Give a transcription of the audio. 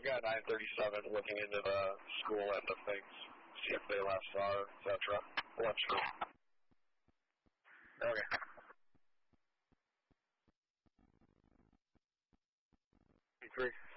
I've got 937 looking into the school end of things, see if they last saw, etc. Watch for. Okay. Three.